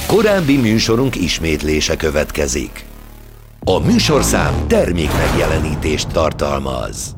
Korábbi műsorunk ismétlése következik. A műsorszám termék megjelenítést tartalmaz.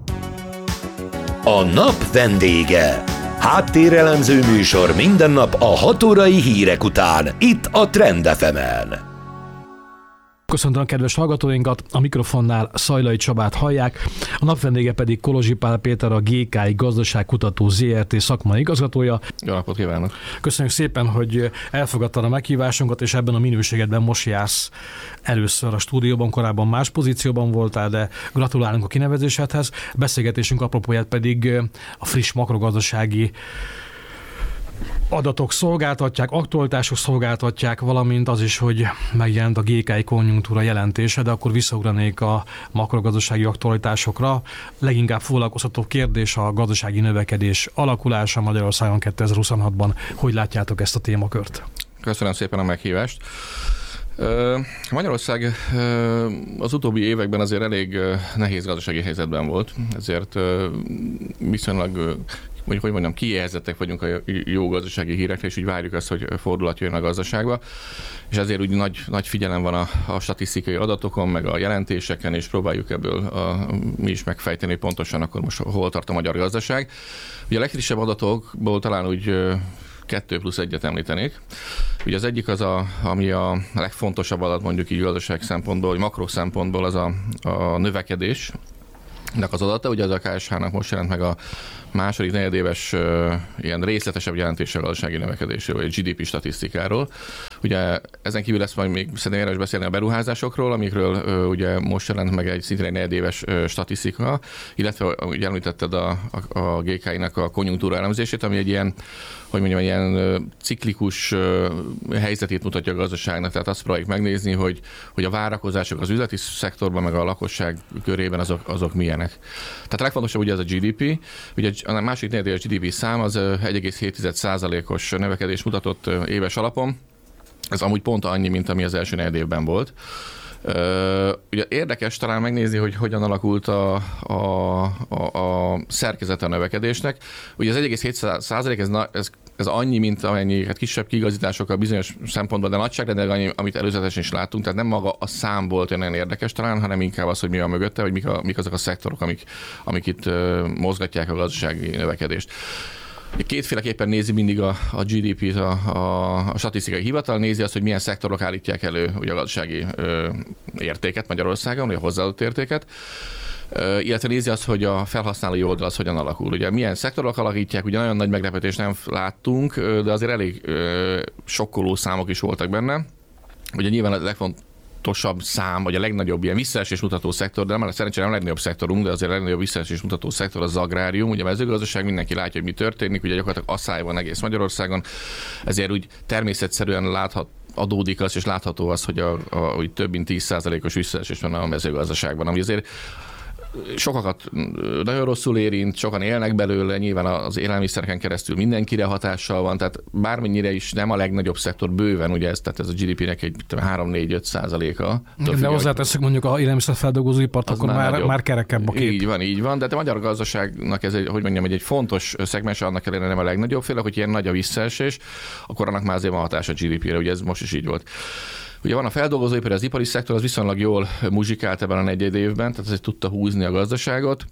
A nap vendége. Háttérelemző műsor minden nap a 6 órai hírek után, itt a Trend FM-en. Köszöntöm a kedves hallgatóinkat, a mikrofonnál Szajlai Csabát hallják, a nap vendége pedig Kolozsi Pál Péter, a GKI Gazdaságkutató ZRT szakmai igazgatója. Jó napot kívánok! Köszönjük szépen, hogy elfogadtad a meghívásunkat, és ebben a minőségedben most jársz először a stúdióban, korábban más pozícióban voltál, de gratulálunk a kinevezésedhez. Beszélgetésünk apropóját pedig a friss makrogazdasági adatok szolgáltatják, aktualitások szolgáltatják, valamint az is, hogy megjelent a GKI konjunktúra jelentése, de akkor visszaugranék a makrogazdasági aktualitásokra. Leginkább foglalkoztató kérdés a gazdasági növekedés alakulása Magyarországon 2026-ban. Hogy látjátok ezt a témakört? Köszönöm szépen a meghívást. Magyarország az utóbbi években azért elég nehéz gazdasági helyzetben volt, ezért viszonylag kijelzettek vagyunk a jó gazdasági hírekre, és úgy várjuk azt, hogy fordulat jön a gazdaságba, és ezért úgy nagy figyelem van a statisztikai adatokon, meg a jelentéseken, és próbáljuk ebből mi is megfejteni pontosan, akkor most hol tart a magyar gazdaság. Ugye a legfrissebb adatokból talán úgy 2+1-et említenék. Ugye az egyik az, ami a legfontosabb adat mondjuk így gazdaság szempontból, vagy makro szempontból az a növekedés, az adata, ugye az a KSH-nak most jelent meg a második negyedéves ilyen részletesebb jelentése a gazdasági növekedésről, vagy GDP statisztikáról. Ugye ezen kívül lesz majd még szerintem érdemes beszélni a beruházásokról, amikről ugye most jelent meg szintén egy negyedéves statisztika, illetve ugye említetted a GKI-nak a konjunktúra elemzését, ami egy ilyen, ilyen ciklikus helyzetét mutatja a gazdaságnak, tehát azt próbáljuk megnézni, hogy a várakozások az üzleti szektorban, meg a lakosság körében azok milyenek. Tehát a legfontosabb ugye ez a GDP, ugye a második negyedéves GDP szám az 1,7%-os növekedés mutatott éves alapon, ez amúgy pont annyi, mint ami az első negyedévben volt. Ugye érdekes talán megnézni, hogy hogyan alakult a szerkezete a növekedésnek. Ugye az 1,7% ez annyi, mint amennyi kisebb kiigazításokkal bizonyos szempontból, de nagyságrendileg annyi, amit előzetesen is láttunk. Tehát nem maga a szám volt olyan érdekes talán, hanem inkább az, hogy mi van mögötte, vagy mik azok a szektorok, amik itt mozgatják a gazdasági növekedést. Kétféleképpen nézi mindig a GDP-t a statisztikai hivatal, nézi azt, hogy milyen szektorok állítják elő ugye a gazdasági értéket Magyarországon, vagy a hozzáadott értéket, illetve nézi azt, hogy a felhasználói oldal az hogyan alakul. Ugye milyen szektorok alakítják, ugye nagyon nagy meglepetést nem láttunk, de azért elég sokkoló számok is voltak benne. Ugye nyilván a legfontosabb szám, vagy a legnagyobb ilyen visszaesés mutató szektor, de szerencsére nem a legnagyobb szektorunk, de azért a legnagyobb visszaesés mutató szektor az agrárium. Ugye a mezőgazdaság, mindenki látja, hogy mi történik, ugye gyakorlatilag asszály van egész Magyarországon, ezért úgy természetszerűen adódik az, és látható az, hogy több mint 10%-os visszaesés van a mezőgazdaságban, ami azért sokakat nagyon rosszul érint, sokan élnek belőle, nyilván az élelmiszereken keresztül mindenkire hatással van, tehát bármennyire is nem a legnagyobb szektor bőven, ugye tehát ez a GDP-nek egy 3-4-5%-a. De hozzáteszek mondjuk a élelmiszerfeldolgozóipart, akkor már kerekebb a kép. Így van, de a magyar gazdaságnak ez egy fontos szegmens, annak ellenére nem a legnagyobb, főleg, hogy ilyen nagy a visszaesés, akkor annak már azért van hatása a GDP-re, ugye ez most is így volt. Ugye van a feldolgozóipar, az ipari szektor, az viszonylag jól muzsikált ebben a negyed évben, tehát ez tudta húzni a gazdaságot.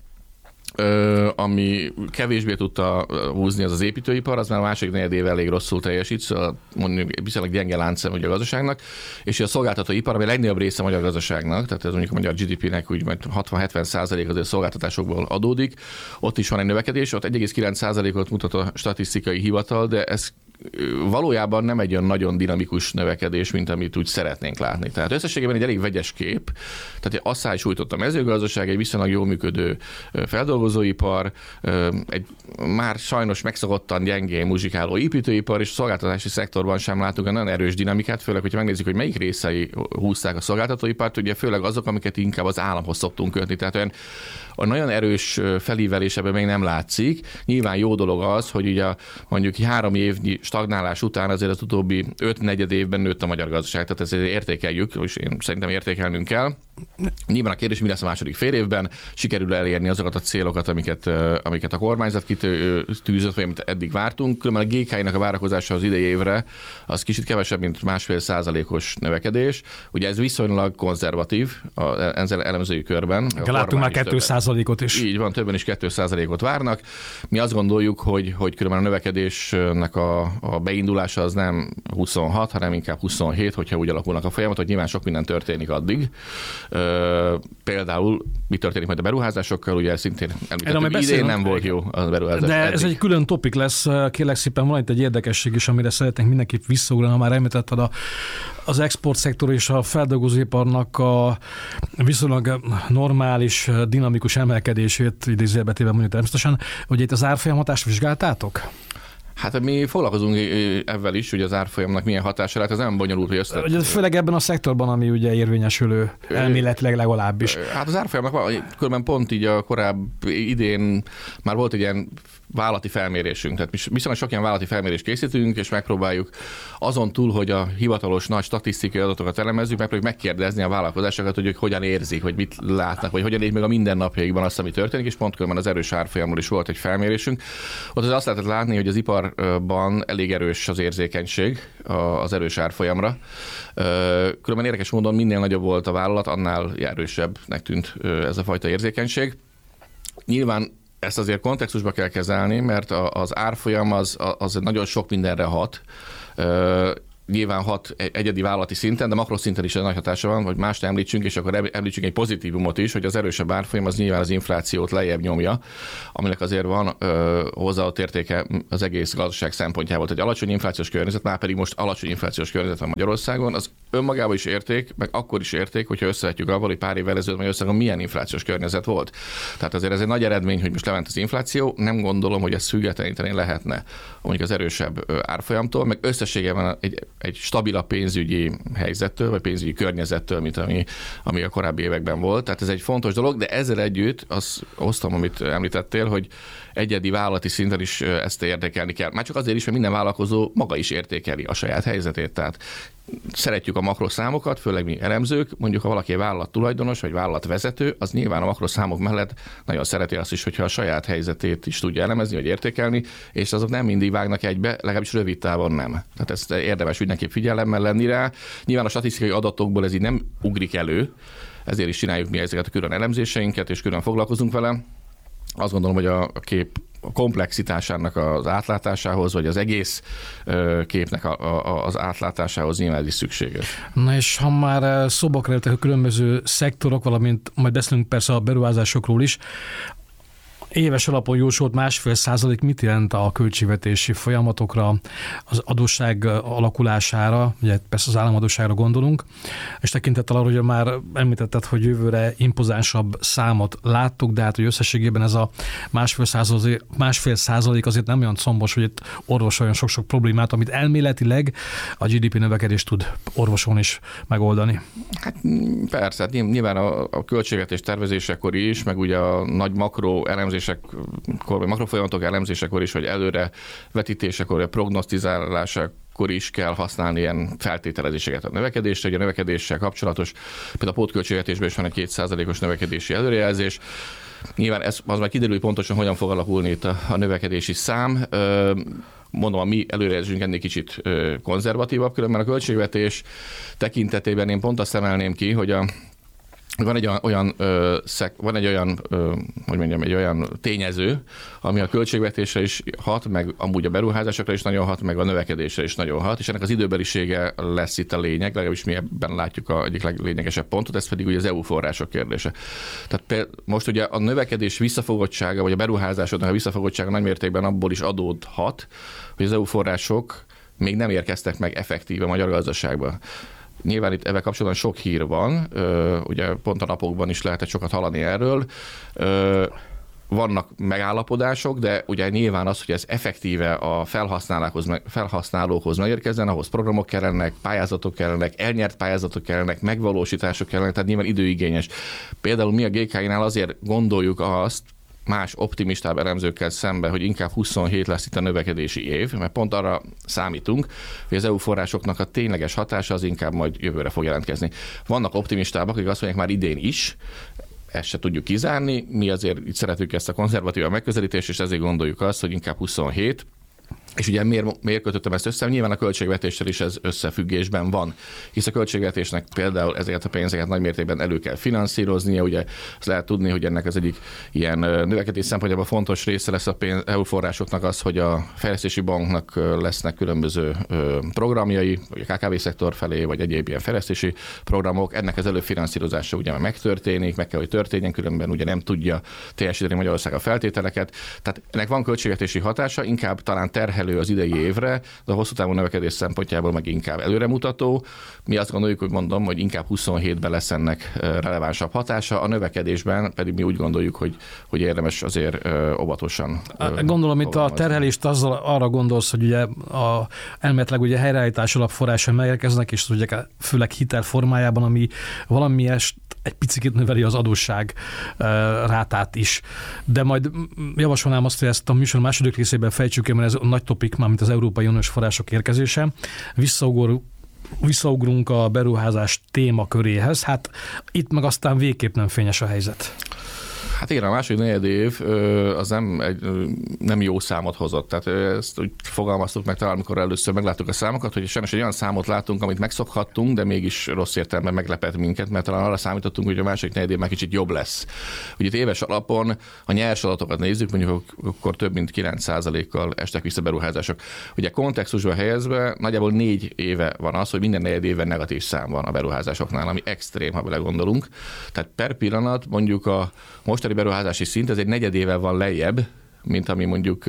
Ami kevésbé tudta húzni az építőipar, az már a második negyed év elég rosszul teljesít, szóval mondjuk viszonylag gyenge láncszem ugye a gazdaságnak, és a szolgáltatóipar, ami a legnagyobb része a magyar gazdaságnak, tehát ez mondjuk a magyar GDP-nek úgy majd 60-70% azért szolgáltatásokból adódik, ott is van egy növekedés, ott 1,9%-ot mutat a statisztikai hivatal, de ez valójában nem egy olyan nagyon dinamikus növekedés, mint amit úgy szeretnénk látni. Tehát összességében egy elég vegyes kép, tehát egy asszály sújtott a mezőgazdaság, egy viszonylag jól működő feldolgozóipar, egy már sajnos megszokottan gyengén muzsikáló építőipar, és a szolgáltatási szektorban sem látunk nagyon erős dinamikát, főleg, hogyha megnézzük, hogy melyik részei húzták a szolgáltatóipart, ugye főleg azok, amiket inkább az államhoz szoktunk kötni. Tehát olyan a nagyon erős felívelés ebben még nem látszik. Nyilván jó dolog az, hogy ugye mondjuk 3 évnyi stagnálás után azért az utóbbi 5-4 évben nőtt a magyar gazdaság, tehát ezt értékeljük, és én szerintem értékelnünk kell. Nyilván a kérdés, mi lesz a második fél évben, sikerül elérni azokat a célokat, amiket a kormányzat kitűzött, vagy amit eddig vártunk. Különben a GK-nak a várakozása az idei évre az kicsit kevesebb, mint 1,5%-os növekedés. Ugye ez viszonylag konzervatív ezzel elemzői körben. Láttunk már 2%-ot is. Így van, többen is 2%-ot várnak. Mi azt gondoljuk, hogy különben a növekedésnek a beindulása az nem 26, hanem inkább 27, hogyha úgy alakulnak a folyamatok. Nyilván sok minden történik addig. Például mi történik majd a beruházásokkal, ugye szintén említettük, idén nem volt jó a beruházás. De eddig. Ez egy külön topik lesz, kérlek szépen, van itt egy érdekesség is, amire szeretnénk mindenképp visszaugrani, ha már említetted az exportszektor és a feldolgozóiparnak a viszonylag normális, dinamikus emelkedését, idézőjelbetéve mondjuk természetesen, hogy itt az árfolyamhatást vizsgáltátok? Hát mi foglalkozunk ezzel is, hogy az árfolyamnak milyen hatása lehet, ez nem bonyolult, hogy össze. Főleg ebben a szektorban, ami ugye érvényesülő, elméletileg legalábbis. Hát az árfolyamnak különben pont így a korábbi idén már volt egy ilyen vállalati felmérésünk. Tehát mi viszonylag sok ilyen vállalati felmérést készítünk, és megpróbáljuk azon túl, hogy a hivatalos nagy statisztikai adatokat elemezzük, megpróbáljuk megkérdezni a vállalkozásokat, hogy ők hogyan érzik, hogy mit látnak, vagy hogyan érzik meg a mindennapjaikban azt, ami történik, és pont különben az erős árfolyamról is volt egy felmérésünk. Ott azt lehetett látni, hogy az iparban elég erős az érzékenység az erős árfolyamra. Különben érdekes módon minél nagyobb volt a vállalat, annál erősebbnek tűnt ez a fajta érzékenység. Nyilván ezt azért kontextusba kell kezelni, mert az árfolyam az nagyon sok mindenre hat. Nyilván hat egyedi vállalati szinten, de makroszinten is nagy hatása van, hogy mást említsünk, és akkor említsünk egy pozitívumot is, hogy az erősebb árfolyam az nyilván az inflációt lejjebb nyomja, aminek azért van hozzáadott értéke az egész gazdaság szempontjából. Egy alacsony inflációs környezet, már pedig most alacsony inflációs környezet van Magyarországon, az önmagában is érték, meg akkor is érték, hogyha összevetjük avval, hogy pár évvel ezelőtt Magyarországon milyen inflációs környezet volt. Tehát azért ez egy nagy eredmény, hogy most lement az infláció, nem gondolom, hogy ezt függetleníteni lehetne mondjuk az erősebb árfolyamtól, meg összességében egy stabilabb pénzügyi helyzettől, vagy pénzügyi környezettől, mint ami a korábbi években volt. Tehát ez egy fontos dolog, de ezzel együtt azt osztom, amit említettél, hogy egyedi vállalati szinten is ezt értékelni kell. Már csak azért is, mert minden vállalkozó maga is értékeli a saját helyzetét. Tehát szeretjük a makroszámokat, főleg mi elemzők, mondjuk ha valaki vállalat tulajdonos vagy vállalatvezető, az nyilván a makroszámok mellett nagyon szereti azt is, hogyha a saját helyzetét is tudja elemezni vagy értékelni, és azok nem mindig vágnak egybe, legalábbis rövid távon nem. Tehát ezt érdemes mindenképp figyelemmel lenni rá. Nyilván a statisztikai adatokból ez így nem ugrik elő, ezért is csináljuk mi ezeket a külön elemzéseinket, és külön foglalkozunk vele. Azt gondolom, hogy a kép komplexitásának az átlátásához, vagy az egész képnek az átlátásához nyilván ez is szükséges. Na és ha már szóba kerültek a különböző szektorok, valamint majd beszélünk persze a beruházásokról is, éves alapon jósolt 1,5% mit jelent a költségvetési folyamatokra, az adósság alakulására, ugye persze az államadósságra gondolunk, és tekintettel arra, hogy már említetted, hogy jövőre impozánsabb számot láttuk, de hát hogy összességében ez a 1,5% azért nem olyan combos, hogy itt orvosoljon sok-sok problémát, amit elméletileg a GDP növekedés tud orvosolni és megoldani. Hát persze, hát nyilván a költségvetés tervezésekor is, meg ugye a nagy makro elemzésekor, vagy makrofolyamatok elemzésekor is, vagy előre vetítésekor, vagy prognosztizálásakor is kell használni ilyen feltételezéseket a növekedésre. Ugye a növekedéssel kapcsolatos, például a pótköltségvetésben is van egy 2%-os növekedési előrejelzés. Nyilván az már kiderül, pontosan hogyan fog alakulni itt a növekedési szám. Mondom, a mi előrejelzésünk ennél kicsit konzervatívabb, különben a költségvetés tekintetében én pont azt emelném ki, hogy van egy olyan tényező, ami a költségvetésre is hat, meg amúgy a beruházásokra is nagyon hat, meg a növekedésre is nagyon hat, és ennek az időbelisége lesz itt a lényeg, legalábbis mi ebben látjuk a egyik leglényegesebb pontot, ez pedig ugye az EU források kérdése. Tehát most ugye a növekedés visszafogottsága, vagy a beruházásoknak a visszafogottsága nagy mértékben abból is adódhat, hogy az EU források még nem érkeztek meg effektíve a magyar gazdaságba. Nyilván itt ebben kapcsolatban sok hír van, ugye pont a napokban is lehetett sokat hallani erről. Vannak megállapodások, de ugye nyilván az, hogy ez effektíve a felhasználókhoz megérkezzen, ahhoz programok kellenek, pályázatok kellenek, elnyert pályázatok kellenek, megvalósítások kellenek, tehát nyilván időigényes. Például mi a GK-nál azért gondoljuk azt, más optimistább elemzőkkel szemben, hogy inkább 27 lesz itt a növekedési év, mert pont arra számítunk, hogy az EU forrásoknak a tényleges hatása az inkább majd jövőre fog jelentkezni. Vannak optimistábbak, akik azt mondják már idén is, ezt se tudjuk kizárni, mi azért itt szeretjük ezt a konzervatív megközelítést, és ezért gondoljuk azt, hogy inkább 27. És ugye miért kötöttem ezt össze? Nyilván a költségvetéssel is ez összefüggésben van, hisz a költségvetésnek például ezeket a pénzeket nagy mértékben elő kell finanszíroznia, ugye azt lehet tudni, hogy ennek az egyik ilyen növekedés szempontjából fontos része lesz a EU forrásoknak az, hogy a fejlesztési banknak lesznek különböző programjai, vagy a KKV-szektor felé, vagy egyéb ilyen fejlesztési programok, ennek az előfinanszírozása ugye megtörténik, meg kell, hogy történjen, különben ugye nem tudja teljesíteni Magyarország a feltételeket. Tehát ennek van költségvetési hatása, inkább talán terhelő az idei évre, de a hosszú távú növekedés szempontjából meg inkább előremutató. Mi azt gondoljuk, hogy mondom, hogy inkább 27-ben lesz ennek relevánsabb hatása, a növekedésben pedig mi úgy gondoljuk, hogy érdemes azért óvatosan. Gondolom itt a terhelést azzal arra gondolsz, hogy ugye elméletileg ugye helyreállítás alapforrása megérkeznek, és ugye főleg hitel formájában, ami valamilyest egy picit növeli az adósság rátát is. De majd javasolnám azt, hogy ezt a műsor második részében fejtsük el, mert ez nagy topik, mármint az Európai Uniós források érkezése. Visszaugrunk a beruházás témaköréhez. Hát itt meg aztán végképp nem fényes a helyzet. Hát igen, a második negyedév az nem jó számot hozott. Tehát ezt úgy fogalmaztuk meg talán, amikor először megláttuk a számokat, hogy sajnos egy olyan számot látunk, amit megszokhattunk, de mégis rossz értelemben meglepett minket, mert talán arra számítottunk, hogy a második negyedév már kicsit jobb lesz. Ugye itt éves alapon a nyers adatokat nézzük, mondjuk akkor több mint 9%-kal estek vissza beruházások. Ugye kontextusba helyezve nagyjából 4 éve van az, hogy minden negyed évben negatív szám van a beruházásoknál, ami extrém, ha belegondolunk. Tehát per pillanat mondjuk a mostani beruházási szint, ez egy negyedével van lejjebb, mint ami mondjuk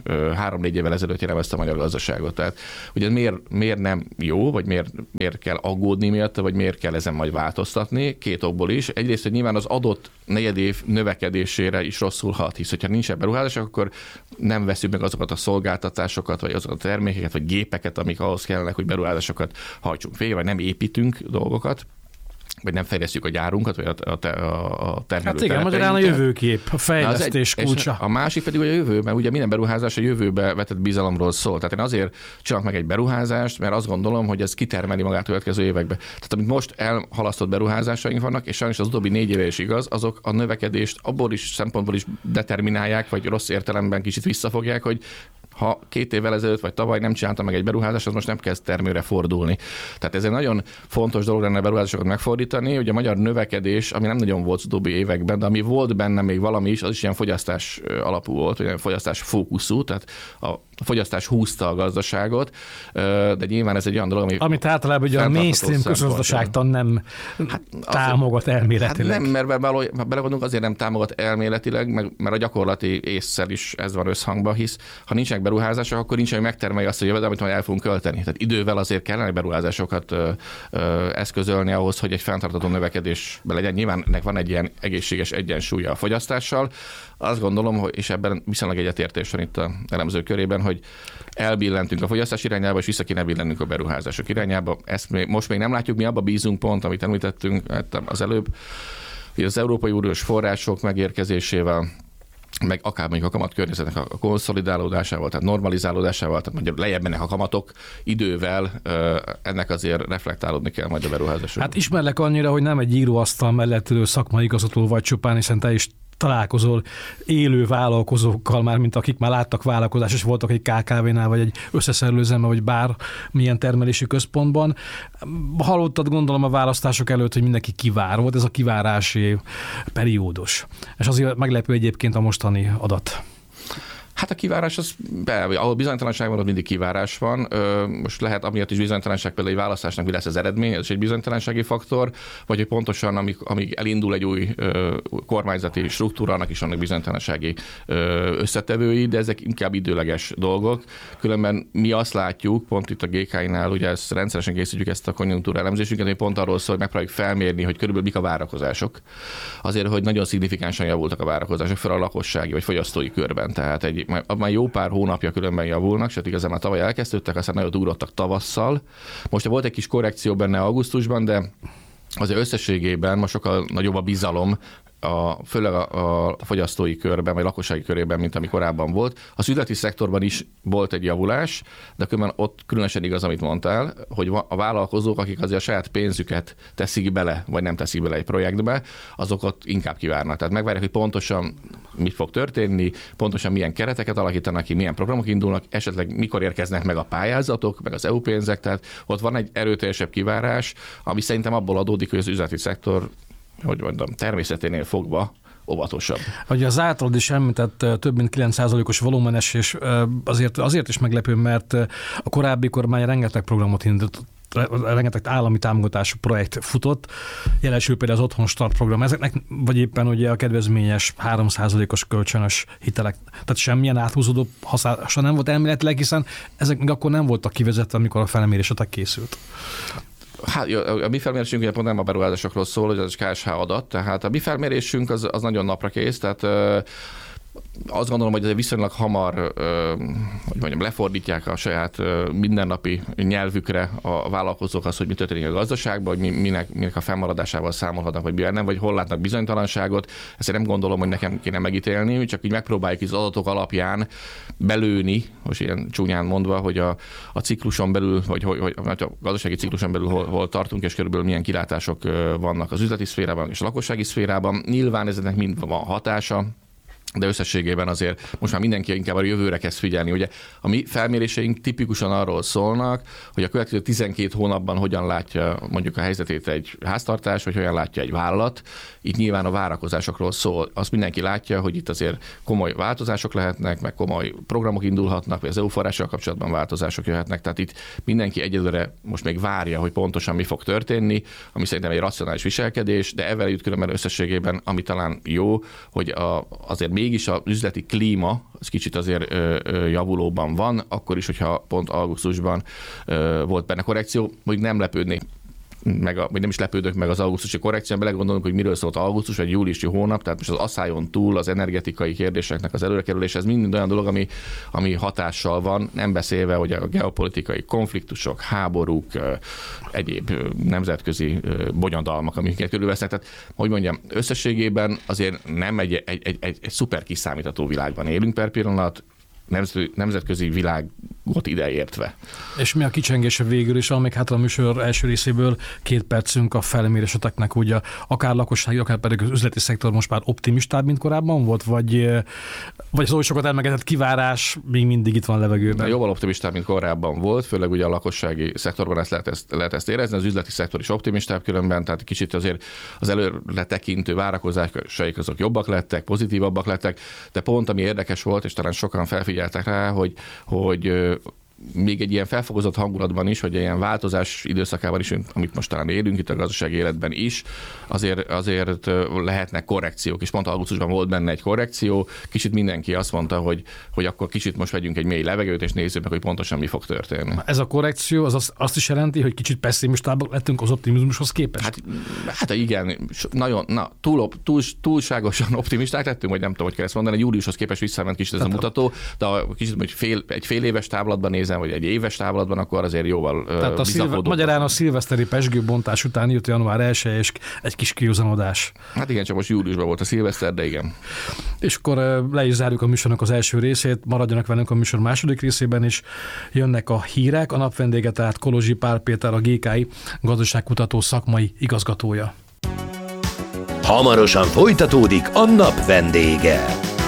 3-4 évvel ezelőtt jellemezte a magyar gazdaságot. Tehát ugye miért nem jó, vagy miért kell aggódni miatta, vagy miért kell ezen majd változtatni? Két okból is. Egyrészt, hogy nyilván az adott negyedév növekedésére is rosszul hat, hisz hogyha nincsen beruházások, akkor nem veszünk meg azokat a szolgáltatásokat, vagy azokat a termékeket, vagy gépeket, amik ahhoz kellenek, hogy beruházásokat hajtsunk végre, vagy nem építünk dolgokat, vagy nem fejlesztjük a gyárunkat, vagy a termelőtelepeinket. Hát igen, magyarán a jövőkép, a fejlesztés kulcsa. A másik pedig, hogy a jövő, mert ugye minden beruházás a jövőbe vetett bizalomról szól. Tehát én azért csinálok meg egy beruházást, mert azt gondolom, hogy ez kitermeli magát a következő évekbe. Tehát amit most elhalasztott beruházásaink vannak, és sajnos az utóbbi 4 éve is igaz, azok a növekedést abból is szempontból is determinálják, vagy rossz értelemben kicsit visszafogják, hogy ha 2 évvel ezelőtt vagy tavaly nem csináltam meg egy beruházást, az most nem kezd termőre fordulni. Tehát ez egy nagyon fontos dolog lenne a beruházásokat megfordítani. Ugye a magyar növekedés, ami nem nagyon volt az utóbbi években, de ami volt benne még valami is, az is ilyen fogyasztás alapú volt, vagy ilyen fogyasztás fókuszú, tehát a fogyasztás húzta a gazdaságot, de nyilván ez egy olyan dolog, amit általában ugye a mainstream közgazdaságtan nem támogat elméletileg. Hát nem, mert belegondolunk, azért nem támogat elméletileg, mert a gyakorlati ésszel is ez van összhangban, hisz ha nincsenek beruházások, akkor nincsenek megtermelni azt a jövedelmet, amit majd el fogunk költeni. Tehát idővel azért kellene beruházásokat eszközölni ahhoz, hogy egy fenntartható növekedésben legyen. Nyilván ennek van egy ilyen egészséges egyensúlya a fogyasztással. Azt gondolom, és ebben viszonylag egyetértés van itt a elemző körében, hogy elbillentünk a fogyasztás irányába, és vissza kéne billennünk a beruházások irányába. Ezt most még nem látjuk, mi abba bízunk pont, amit említettünk az előbb, hogy az Európai Uniós források megérkezésével, meg akár mondjuk a kamatkörnyezetnek a konszolidálódásával, tehát normalizálódásával, tehát mondjuk lejjebb mennek a kamatok, idővel ennek azért reflektálódni kell majd a beruházások. Hát ismerlek annyira, hogy nem egy íróasztal mellett ülő szakmai igazgató vagy csupán, hiszen te is találkozol élő vállalkozókkal már, mint akik már láttak vállalkozást, és voltak egy KKV-nál, vagy egy összeszerelőzembe, vagy bármilyen termelési központban. Hallottad, gondolom, a választások előtt, hogy mindenki kivár volt, ez a kivárási periódus. És azért meglepő egyébként a mostani adat. Hát a kivárás, ahol bizonytalanság van, ott mindig kivárás van. Most lehet amiatt is bizonytalanság, például egy választásnak mi lesz az eredmény, ez is egy bizonytalansági faktor, vagy hogy pontosan amíg elindul egy új kormányzati struktúra, annak is vannak bizonytalansági összetevői, de ezek inkább időleges dolgok. Különben mi azt látjuk, pont itt a GKI-nál, ugye ezt rendszeresen készítjük ezt a konjunktúra elemzésünket, ami pont arról szól, hogy megpróbáljuk felmérni, hogy körülbelül mik a várakozások. Azért, hogy nagyon szignifikánsan javultak a várakozások fel a lakossági vagy fogyasztói körben. Tehát már jó pár hónapja különben javulnak, sőt igazán már tavaly elkezdődtek, aztán nagyon ugrottak tavasszal. Most volt egy kis korrekció benne augusztusban, de azért összességében most sokkal nagyobb a bizalom főleg a fogyasztói körben, vagy lakossági körében, mint ami korábban volt. Az üzleti szektorban is volt egy javulás, de különben ott különösen igaz, amit mondtál, hogy a vállalkozók, akik azért a saját pénzüket teszik bele, vagy nem teszik bele egy projektbe, azok ott inkább kivárnak. Tehát megvárják, hogy pontosan mit fog történni, pontosan milyen kereteket alakítanak ki, milyen programok indulnak, esetleg mikor érkeznek meg a pályázatok, meg az EU pénzek, tehát ott van egy erőteljesebb kivárás, ami szerintem abból adódik, hogy az üzleti szektor, hogy mondom, természeténél fogva óvatosabb. Hogy az általad is említett több mint 9%-os volumenes, és azért is meglepő, mert a korábbi kormány rengeteg programot indított, rengeteg állami támogatású projekt futott, jelesül például az Otthon Start program, ezeknek, vagy éppen ugye a kedvezményes 3%-os kölcsönös hitelek, tehát semmilyen áthúzódó hatása nem volt elméletileg, hiszen ezek még akkor nem voltak kivezetve, amikor a felmérésetek készült. Hát a mi felmérésünk ugye pont nem a beruházásokról szól, hogy az KSH adat, tehát a mi felmérésünk az nagyon naprakész, tehát azt gondolom, hogy viszonylag hamar hogy mondjam, lefordítják a saját mindennapi nyelvükre a vállalkozók azt, hogy mi történik a gazdaságban, hogy minek a fennmaradásával számolhatnak, vagy mivel nem, vagy hol látnak bizonytalanságot. Ezt én nem gondolom, hogy nekem kéne megítélni, csak így megpróbáljuk az adatok alapján belőni, most ilyen csúnyán mondva, hogy a cikluson belül, hogy a gazdasági cikluson belül hol tartunk, és körülbelül milyen kilátások vannak az üzleti szférában és a lakossági szférában. Nyilván ezeknek mind van hatása, de összességében azért most már mindenki inkább a jövőre kezd figyelni. Ugye a mi felméréseink tipikusan arról szólnak, hogy a következő 12 hónapban hogyan látja mondjuk a helyzetét egy háztartás, vagy hogyan látja egy vállalat. Itt nyilván a várakozásokról szól. Azt mindenki látja, hogy itt azért komoly változások lehetnek, meg komoly programok indulhatnak, vagy az EU forrással kapcsolatban változások jöhetnek. Tehát itt mindenki egyelőre most még várja, hogy pontosan mi fog történni, ami szerintem egy racionális viselkedés, de ezzel együtt különben összességében, ami talán jó, hogy azért mégis az üzleti klíma az kicsit azért javulóban van, akkor is, hogyha pont augusztusban volt benne korrekció, hogy nem lepődnék vagy nem is lepődök meg az augusztusi korrekción, belegondolunk, hogy miről szólt augusztus vagy júliusi hónap, tehát most az asszályon túl az energetikai kérdéseknek az előrekerülés, ez mind olyan dolog, ami hatással van, nem beszélve, hogy a geopolitikai konfliktusok, háborúk, egyéb nemzetközi bonyodalmak, amiket körülvesznek. Tehát, hogy mondjam, összességében azért nem egy szuper kiszámítható világban élünk per pillanat, nemzetközi világot ideértve. És mi a kicsengése végül is, amíg hát a műsor első részéből 2 percünk a felméréseteknek, ugye akár lakossági, akár pedig az üzleti szektor most már optimistább, mint korábban volt, vagy az oly sokat elmegetett kivárás még mindig itt van levegőben? Jóval optimistább, mint korábban volt, főleg ugye a lakossági szektorban lehet ezt érezni, az üzleti szektor is optimistább különben, tehát kicsit azért az előre tekintő várakozásaik azok jobbak lettek, pozitívabbak lettek, de pont ami érdekes volt, és talán sokan felfigyeltek rá, hogy még egy ilyen felfokozott hangulatban is, hogy ilyen változás időszakában is, amit most talán élünk itt a gazdasági életben is, azért lehetnek korrekciók, és pont augusztusban volt benne egy korrekció, kicsit mindenki azt mondta, hogy akkor kicsit most vegyünk egy mély levegőt, és nézzük meg, hogy pontosan mi fog történni. Ez a korrekció az azt is jelenti, hogy kicsit pessimistábbak lettünk az optimizmushoz képest? Hát igen, nagyon, túlságosan optimisták lettünk, vagy nem tudom, hogy kell ezt mondani, júliushoz képest visszament kicsit ez a mutató, de kicsit, hogy egy fél éves távlatban nézem, vagy egy éves távlatban, akkor azért jóval bizakodóbb. Magyarán a szilveszteri pezsgőbontás után jött január 1 és egy kis kiúzanodás. Hát igen, csak most júliusban volt a szilveszter, de igen. És akkor le is zárjuk a műsornak az első részét, maradjanak velünk a műsor második részében is. Jönnek a hírek, a napvendége tehát Kolozsi Pál Péter, a GKI gazdaságkutató szakmai igazgatója. Hamarosan folytatódik a napvendége.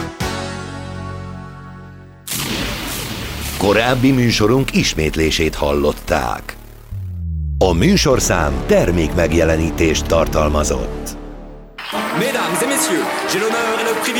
Korábbi műsorunk ismétlését hallották. A műsorszám termék megjelenítést tartalmazott. Mesdames et messieurs, j'ai l'honneur et le privilège